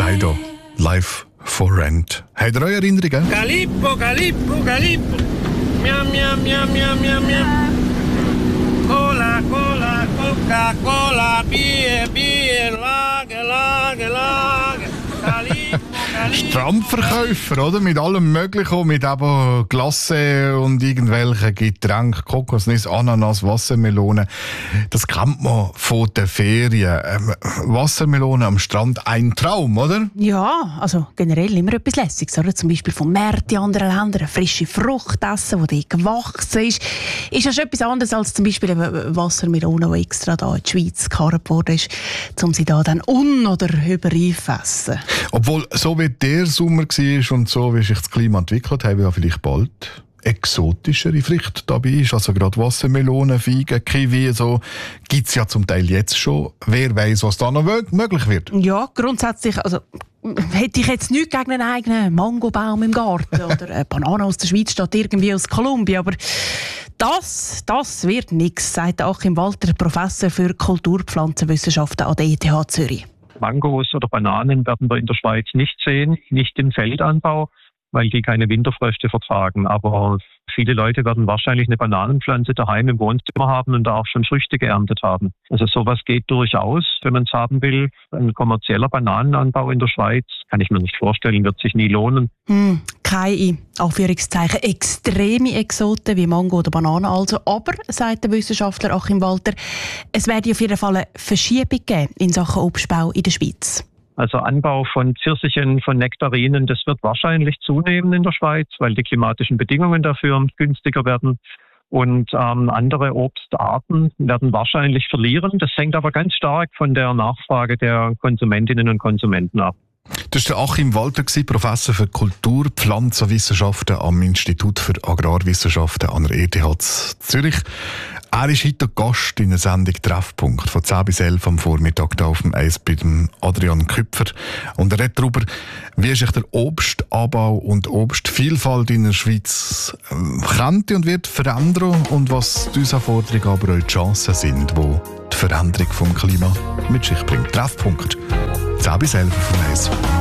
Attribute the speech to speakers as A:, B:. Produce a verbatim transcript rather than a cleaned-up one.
A: Dido, Life for Rent. Habt ihr eure Erinnerungen?
B: Calippo, Calippo, Calippo. Miam, miam, miam, miam, miam, miam. Cola, Cola, Coca-Cola, Bier, Bier, Lager, Lager, Lager. Calippo, Calippo.
A: Strandverkäufer, oder? Mit allem Möglichen, mit eben Glasse und irgendwelchen Getränken, Kokosnuss, Ananas, Wassermelone. Das kennt man von den Ferien. Ähm, Wassermelone am Strand, ein Traum, oder?
C: Ja, also generell immer etwas Lässiges. Oder? Zum Beispiel vom Märkten in anderen Ländern eine frische Frucht essen, die dort gewachsen ist. Ist ja schon etwas anderes als zum Beispiel eine Wassermelone, die extra da in die Schweiz gekarrt worden ist, um sie da dann un- oder überreif zu essen.
A: Obwohl, so wie der Sommer war und so wie sich das Klima entwickelt, haben wir ja vielleicht bald exotischere Früchte dabei ist. Also gerade Wassermelonen, Feigen, Kiwi, so gibt es ja zum Teil jetzt schon. Wer weiß, was da noch möglich wird.
C: Ja, grundsätzlich, also hätte ich jetzt nichts gegen einen eigenen Mangobaum im Garten oder eine Banane aus der Schweiz statt irgendwie aus Kolumbien, aber das, das wird nichts, sagt Achim Walter, Professor für Kulturpflanzenwissenschaften an der E T H Zürich.
D: Mangos oder Bananen werden wir in der Schweiz nicht sehen, nicht im Feldanbau, weil die keine Winterfröste vertragen. Aber viele Leute werden wahrscheinlich eine Bananenpflanze daheim im Wohnzimmer haben und da auch schon Früchte geerntet haben. Also sowas geht durchaus, wenn man es haben will. Ein kommerzieller Bananenanbau in der Schweiz, kann ich mir nicht vorstellen, wird sich nie lohnen.
C: Hm, keine, Anführungszeichen, extreme Exoten wie Mango oder Banane also. Aber, sagt der Wissenschaftler Achim Walter, es werde auf jeden Fall eine Verschiebung geben in Sachen Obstbau in der Schweiz.
D: Also Anbau von Pfirsichen, von Nektarinen, das wird wahrscheinlich zunehmen in der Schweiz, weil die klimatischen Bedingungen dafür günstiger werden. Und ähm, andere Obstarten werden wahrscheinlich verlieren. Das hängt aber ganz stark von der Nachfrage der Konsumentinnen und Konsumenten ab.
A: Das war der Achim Walter, Professor für Kulturpflanzenwissenschaften am Institut für Agrarwissenschaften an der E T H Zürich. Er ist heute Gast in der Sendung «Treffpunkt» von zehn bis elf am Vormittag hier auf dem Eis bei dem Adrian Küpfer. Und er redet darüber, wie sich der Obstanbau und Obstvielfalt in der Schweiz könnte und wird verändern und was die Herausforderungen, aber auch die Chancen sind, die die Veränderung des Klimas mit sich bringt. «Treffpunkt» zehn bis elf auf dem Eis.